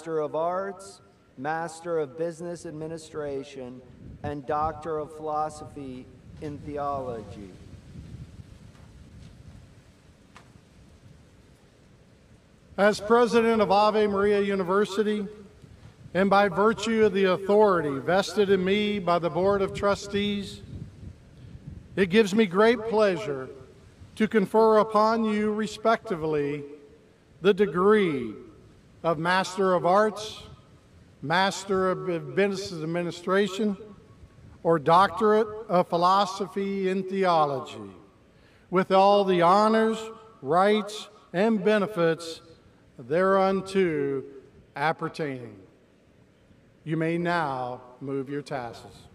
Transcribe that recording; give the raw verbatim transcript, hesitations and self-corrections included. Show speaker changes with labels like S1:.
S1: Master of Arts, Master of Business Administration, and Doctor of Philosophy in Theology.
S2: As president of Ave Maria University, and by virtue of the authority vested in me by the Board of Trustees, it gives me great pleasure to confer upon you, respectively, the degree of Master of Arts, Master of Business Administration, or Doctorate of Philosophy in Theology, with all the honors, rights, and benefits thereunto appertaining. You may now move your tassels.